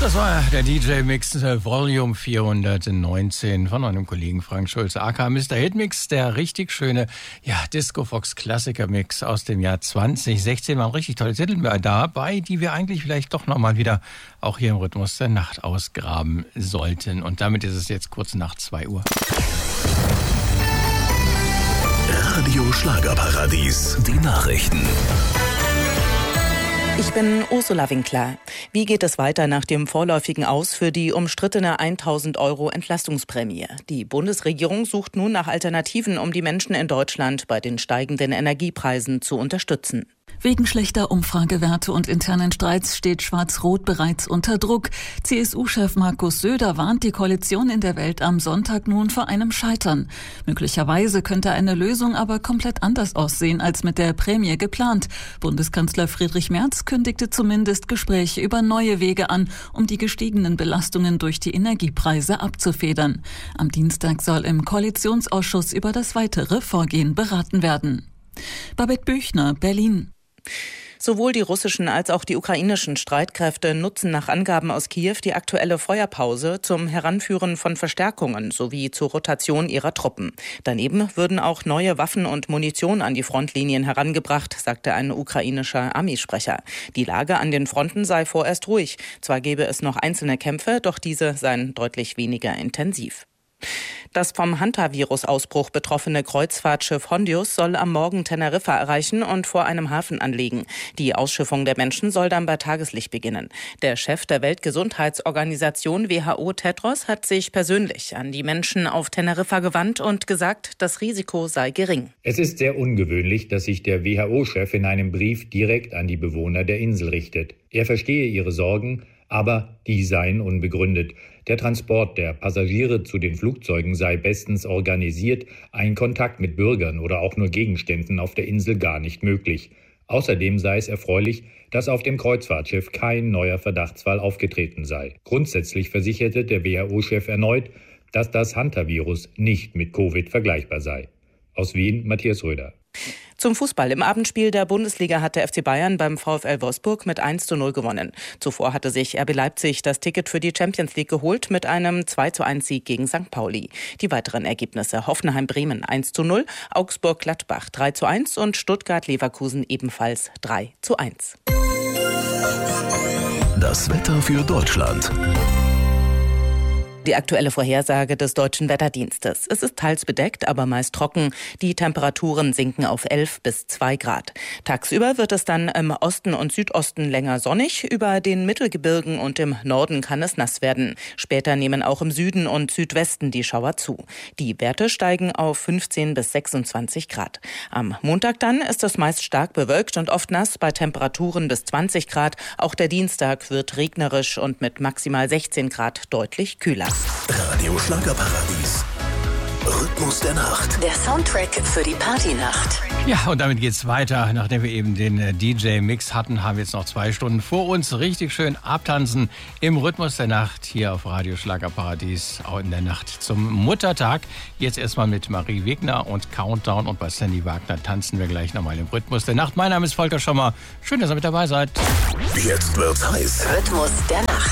Das war der DJ-Mix Volume 419 von meinem Kollegen Frank Schulze, aka Mr. Hitmix, der richtig schöne Disco-Fox-Klassiker-Mix aus dem Jahr 2016. Waren richtig tolle Titel dabei, die wir eigentlich vielleicht doch nochmal wieder auch hier im Rhythmus der Nacht ausgraben sollten. Und damit ist es jetzt kurz nach 2 Uhr. Radio Schlagerparadies, die Nachrichten. Ich bin Ursula Winkler. Wie geht es weiter nach dem vorläufigen Aus für die umstrittene 1.000 € Entlastungsprämie? Die Bundesregierung sucht nun nach Alternativen, um die Menschen in Deutschland bei den steigenden Energiepreisen zu unterstützen. Wegen schlechter Umfragewerte und internen Streits steht Schwarz-Rot bereits unter Druck. CSU-Chef Markus Söder warnt die Koalition in der Welt am Sonntag nun vor einem Scheitern. Möglicherweise könnte eine Lösung aber komplett anders aussehen als mit der Prämie geplant. Bundeskanzler Friedrich Merz kündigte zumindest Gespräche über neue Wege an, um die gestiegenen Belastungen durch die Energiepreise abzufedern. Am Dienstag soll im Koalitionsausschuss über das weitere Vorgehen beraten werden. Babette Büchner, Berlin. Sowohl die russischen als auch die ukrainischen Streitkräfte nutzen nach Angaben aus Kiew die aktuelle Feuerpause zum Heranführen von Verstärkungen sowie zur Rotation ihrer Truppen. Daneben würden auch neue Waffen und Munition an die Frontlinien herangebracht, sagte ein ukrainischer Armeesprecher. Die Lage an den Fronten sei vorerst ruhig. Zwar gäbe es noch einzelne Kämpfe, doch diese seien deutlich weniger intensiv. Das vom Hantavirus-Ausbruch betroffene Kreuzfahrtschiff Hondius soll am Morgen Teneriffa erreichen und vor einem Hafen anlegen. Die Ausschiffung der Menschen soll dann bei Tageslicht beginnen. Der Chef der Weltgesundheitsorganisation WHO Tedros hat sich persönlich an die Menschen auf Teneriffa gewandt und gesagt, das Risiko sei gering. Es ist sehr ungewöhnlich, dass sich der WHO-Chef in einem Brief direkt an die Bewohner der Insel richtet. Er verstehe ihre Sorgen, aber die seien unbegründet. Der Transport der Passagiere zu den Flugzeugen sei bestens organisiert, ein Kontakt mit Bürgern oder auch nur Gegenständen auf der Insel gar nicht möglich. Außerdem sei es erfreulich, dass auf dem Kreuzfahrtschiff kein neuer Verdachtsfall aufgetreten sei. Grundsätzlich versicherte der WHO-Chef erneut, dass das Hantavirus nicht mit Covid vergleichbar sei. Aus Wien, Matthias Röder. Zum Fußball. Im Abendspiel der Bundesliga hat der FC Bayern beim VfL Wolfsburg mit 1:0 gewonnen. Zuvor hatte sich RB Leipzig das Ticket für die Champions League geholt mit einem 2:1 Sieg gegen St. Pauli. Die weiteren Ergebnisse: Hoffenheim-Bremen 1:0, Augsburg-Gladbach 3:1 und Stuttgart-Leverkusen ebenfalls 3:1. Das Wetter für Deutschland. Die aktuelle Vorhersage des Deutschen Wetterdienstes. Es ist teils bedeckt, aber meist trocken. Die Temperaturen sinken auf 11 bis 2 Grad. Tagsüber wird es dann im Osten und Südosten länger sonnig. Über den Mittelgebirgen und im Norden kann es nass werden. Später nehmen auch im Süden und Südwesten die Schauer zu. Die Werte steigen auf 15 bis 26 Grad. Am Montag dann ist es meist stark bewölkt und oft nass bei Temperaturen bis 20 Grad. Auch der Dienstag wird regnerisch und mit maximal 16 Grad deutlich kühler. Radio Schlagerparadies. Rhythmus der Nacht. Der Soundtrack für die Partynacht. Ja, und damit geht's weiter. Nachdem wir eben den DJ-Mix hatten, haben wir jetzt noch 2 Stunden vor uns. Richtig schön abtanzen im Rhythmus der Nacht hier auf Radio Schlagerparadies, auch in der Nacht zum Muttertag. Jetzt erstmal mit Marie Wegner und Countdown, und bei Sandy Wagner tanzen wir gleich nochmal im Rhythmus der Nacht. Mein Name ist Volker Schommer. Schön, dass ihr mit dabei seid. Jetzt wird's heiß. Rhythmus der Nacht.